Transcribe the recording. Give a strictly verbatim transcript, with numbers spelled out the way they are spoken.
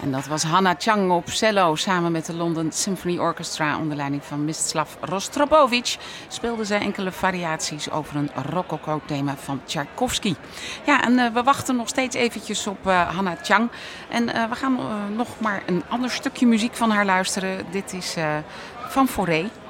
En dat was Hanna Chang op cello. Samen met de London Symphony Orchestra onder leiding van Mstislav Rostropovich speelden zij enkele variaties over een rococo-thema van Tchaikovsky. Ja, en uh, we wachten nog steeds eventjes op uh, Hanna Chang. En uh, we gaan uh, nog maar een ander stukje muziek van haar luisteren. Dit is uh, van Fauré.